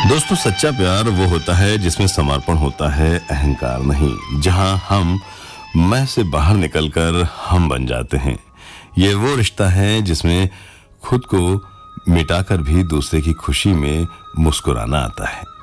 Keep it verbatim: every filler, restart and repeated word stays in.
दोस्तों, सच्चा प्यार वो होता है जिसमें समर्पण होता है, अहंकार नहीं। जहां हम मैं से बाहर निकलकर हम बन जाते हैं। ये वो रिश्ता है जिसमें खुद को मिटाकर भी दूसरे की खुशी में मुस्कुराना आता है।